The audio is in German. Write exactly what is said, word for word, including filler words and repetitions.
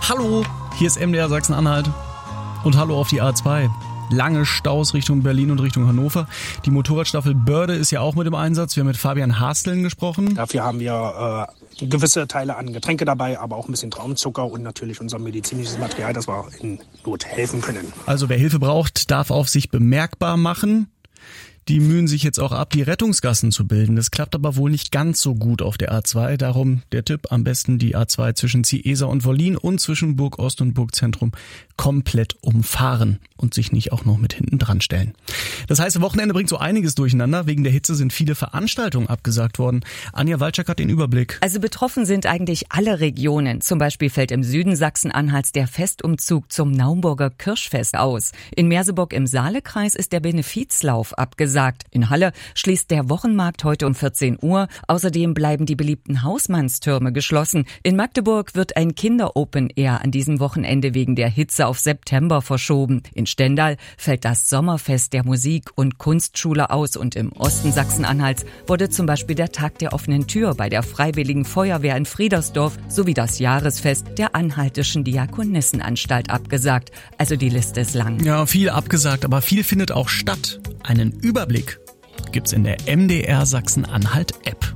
Hallo, hier ist M D R Sachsen-Anhalt und hallo auf die A zwei. Lange Staus Richtung Berlin und Richtung Hannover. Die Motorradstaffel Börde ist ja auch mit im Einsatz. Wir haben mit Fabian Hasteln gesprochen. Dafür haben wir äh, gewisse Teile an Getränke dabei, aber auch ein bisschen Traumzucker und natürlich unser medizinisches Material, das wir in Not helfen können. Also wer Hilfe braucht, darf auf sich bemerkbar machen. Die mühen sich jetzt auch ab, die Rettungsgassen zu bilden. Das klappt aber wohl nicht ganz so gut auf der A zwei. Darum der Tipp, am besten die A zwei zwischen Ziesa und Wollin und zwischen Burg Ost und Burgzentrum komplett umfahren und sich nicht auch noch mit hinten dran stellen. Das heißt, Wochenende bringt so einiges durcheinander. Wegen der Hitze sind viele Veranstaltungen abgesagt worden. Anja Walczak hat den Überblick. Also betroffen sind eigentlich alle Regionen. Zum Beispiel fällt im Süden Sachsen-Anhalts der Festumzug zum Naumburger Kirschfest aus. In Merseburg im Saalekreis ist der Benefizlauf abgesagt. In Halle schließt der Wochenmarkt heute um vierzehn Uhr. Außerdem bleiben die beliebten Hausmannstürme geschlossen. In Magdeburg wird ein Kinder-Open-Air an diesem Wochenende wegen der Hitze auf September verschoben. In Stendal fällt das Sommerfest der Musik- und Kunstschule aus und im Osten Sachsen-Anhalts wurde zum Beispiel der Tag der offenen Tür bei der Freiwilligen Feuerwehr in Friedersdorf sowie das Jahresfest der Anhaltischen Diakonissenanstalt abgesagt. Also die Liste ist lang. Ja, viel abgesagt, aber viel findet auch statt. Einen Überblick gibt's in der M D R Sachsen-Anhalt App.